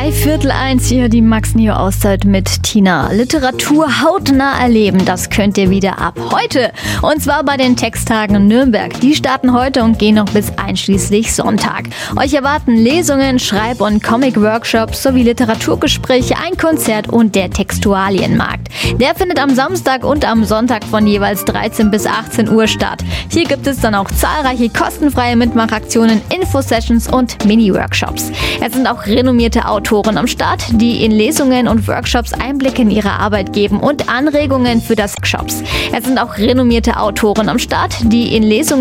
1:03 hier die Max Neo Auszeit mit Tina. Literatur hautnah erleben, das könnt ihr wieder ab heute. Und zwar bei den Texttagen Nürnberg. Die starten heute und gehen noch bis einschließlich Sonntag. Euch erwarten Lesungen, Schreib- und Comic-Workshops sowie Literaturgespräche, ein Konzert und der Textualienmarkt. Der findet am Samstag und am Sonntag von jeweils 13 bis 18 Uhr statt. Hier gibt es dann auch zahlreiche kostenfreie Mitmachaktionen, Infosessions und Mini-Workshops. Es sind auch renommierte Autoren am Start, die in Lesungen und Workshops Einblicke in ihre Arbeit geben und Anregungen für das Workshops. Es sind auch renommierte Autoren am Start, die in Lesungen